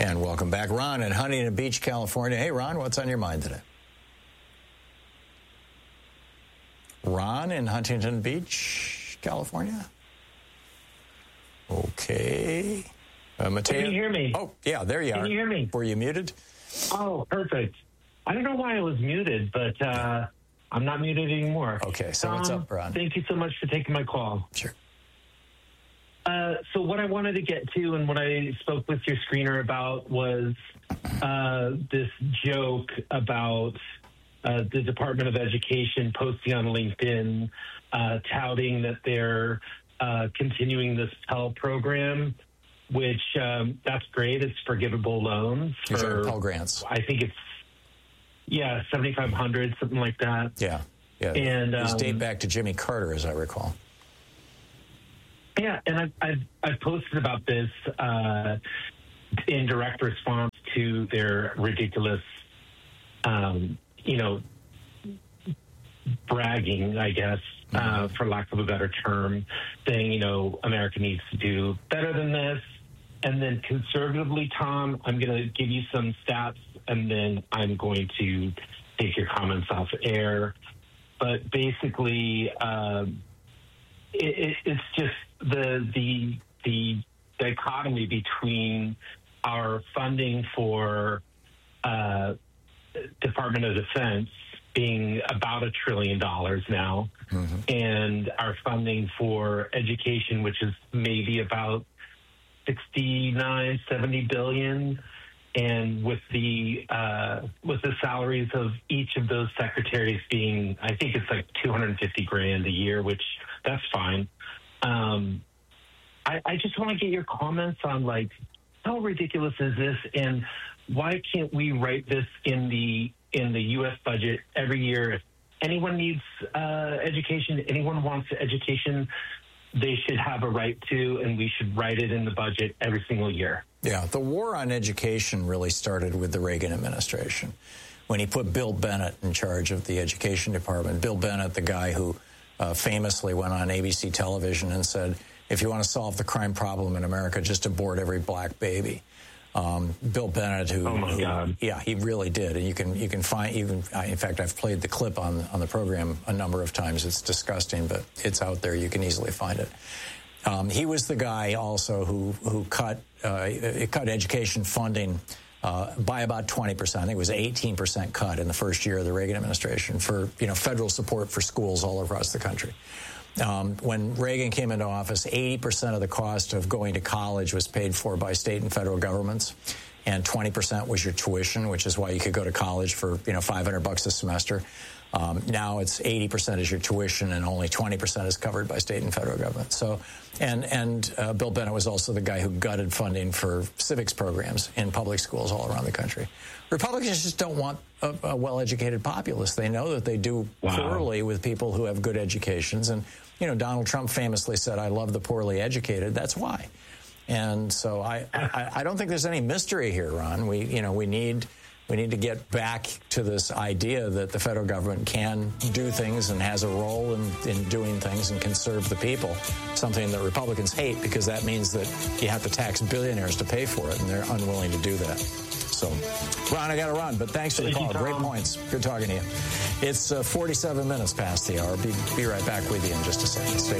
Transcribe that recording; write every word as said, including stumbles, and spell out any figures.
And welcome back. Ron in Huntington Beach, California. Hey, Ron, what's on your mind today? Ron in Huntington Beach, California. Okay. Uh, Mateo? Can you hear me? Oh, yeah, there you Can are. Can you hear me? Were you muted? Oh, perfect. I don't know why I was muted, but uh, I'm not muted anymore. Okay, so what's um, up, Ron? Thank you so much for taking my call. Sure. Uh, so what I wanted to get to and what I spoke with your screener about was uh, this joke about uh, the Department of Education posting on LinkedIn, uh, touting that they're uh, continuing this Pell program, which um, that's great. It's forgivable loans You're for Pell grants. I think it's yeah, seventy-five hundred, something like that. Yeah, yeah. And these um, date back to Jimmy Carter, as I recall. Yeah, and I've, I've, I've posted about this uh, in direct response to their ridiculous, um, you know, bragging, I guess, uh, mm-hmm. for lack of a better term, saying, you know, America needs to do better than this. And then conservatively, Tom, I'm going to give you some stats, and then I'm going to take your comments off air. But basically, uh, it, it, it's just the the the dichotomy between our funding for uh, Department of Defense being about a trillion dollars now, mm-hmm. and our funding for education, which is maybe about sixty-nine, seventy billion, and with the uh, with the salaries of each of those secretaries being, I think it's like two hundred fifty grand a year, which that's fine. Um, I, I just want to get your comments on, like, how ridiculous is this, and why can't we write this in the in the U S budget every year? If anyone needs uh, education, anyone wants education, they should have a right to, and we should write it in the budget every single year. Yeah, the war on education really started with the Reagan administration when he put Bill Bennett in charge of the education department. Bill Bennett, the guy who uh, famously went on A B C television and said, if you want to solve the crime problem in America, just abort every black baby. Um, Bill Bennett, who, oh my who, God. yeah, he really did, and you can you can find even. I, in fact, I've played the clip on on the program a number of times. It's disgusting, but it's out there. You can easily find it. Um, he was the guy also who who cut uh, cut education funding uh, by about twenty percent. I think it was an eighteen percent cut in the first year of the Reagan administration for you know federal support for schools all across the country. Um, when Reagan came into office, eighty percent of the cost of going to college was paid for by state and federal governments, and twenty percent was your tuition, which is why you could go to college for, you know, five hundred bucks a semester. Um, now it's eighty percent is your tuition, and only twenty percent is covered by state and federal government. So, and and uh, Bill Bennett was also the guy who gutted funding for civics programs in public schools all around the country. Republicans just don't want a, a well-educated populace. They know that they do wow. poorly with people who have good educations. And, you know, Donald Trump famously said, I love the poorly educated. That's why. And so I, I, I don't think there's any mystery here, Ron. We, you know, we need... We need to get back to this idea that the federal government can do things and has a role in, in doing things and can serve the people, something that Republicans hate because that means that you have to tax billionaires to pay for it, and they're unwilling to do that. So, Ron, I got to run, but thanks for the call. Great points. Good talking to you. It's uh, forty-seven minutes past the hour. Be, be right back with you in just a second. Stay